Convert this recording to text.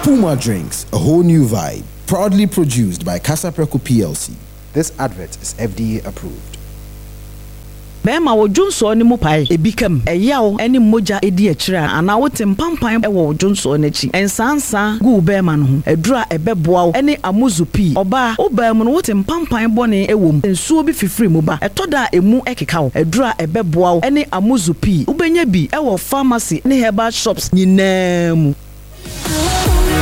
Puma Drinks, a whole new vibe. Proudly produced by Casa Preco PLC. This advert is FDA approved. Bema wo Johnson ni mu pai ebikam eyawo eni moja edi akira ana wo tempampan e wo Johnson n'achi ensansa gu bema no ho edura ebeboa eni amuzupi oba obam no wo tempampan bone ewom ensuo bi fifiri mu ba etoda emu ekeka wo edura ebeboa eni amuzupi ubenya bi e wo pharmacy ni herbal shops nyinam